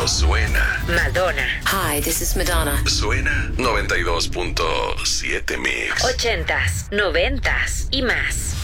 suena. Madonna. Hi, this is Madonna. Suena 92.7 Mix. 80s, 90s y más.